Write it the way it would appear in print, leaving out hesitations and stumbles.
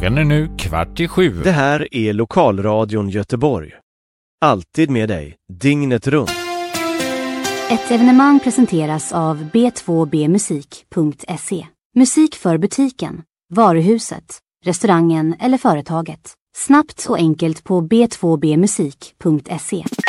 Klockan är nu 6:15. Det här är Lokalradion Göteborg. Alltid med dig, dygnet runt. Ett evenemang presenteras av b2bmusik.se. Musik för butiken, varuhuset, restaurangen eller företaget. Snabbt och enkelt på b2bmusik.se.